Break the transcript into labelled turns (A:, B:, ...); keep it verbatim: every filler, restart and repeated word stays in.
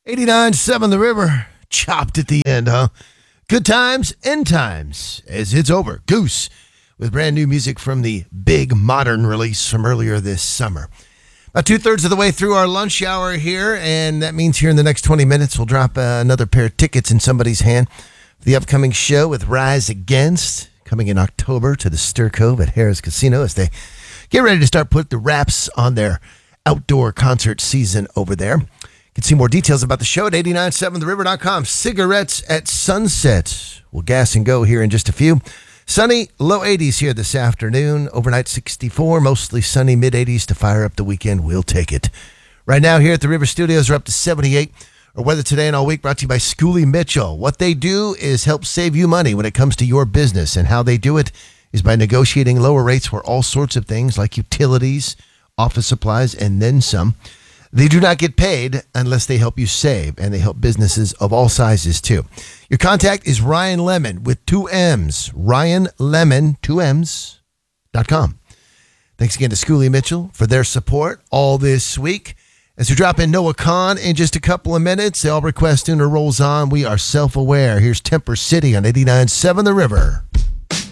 A: eighty-nine point seven The River, chopped at the end, huh? Good times, end times, as it's over. Goose, with brand new music from the big modern release from earlier this summer. About two-thirds of the way through our lunch hour here, and that means here in the next twenty minutes, we'll drop uh, another pair of tickets in somebody's hand for the upcoming show with Rise Against, coming in October to the Stir Cove at Harrah's Casino as they get ready to start putting the wraps on their outdoor concert season over there. You can see more details about the show at eight nine seven the river dot com. Cigarettes at sunset. We'll gas and go here in just a few. Sunny, low eighties here this afternoon. Overnight sixty-four, mostly sunny, mid eighties to fire up the weekend. We'll take it. Right now here at the River Studios, we're up to seventy-eight. Our weather today and all week brought to you by Schooley Mitchell. What they do is help save you money when it comes to your business, and how they do it is by negotiating lower rates for all sorts of things like utilities, office supplies, and then some. They do not get paid unless they help you save, and they help businesses of all sizes too. Your contact is Ryan Lemon with two M's. Ryan Lemon, two M's, dot com. Thanks again to Schooley Mitchell for their support all this week. As we drop in Noah Kahan in just a couple of minutes, the All Request Tuner rolls on. We are self-aware. Here's Temper City on eighty-nine point seven The River.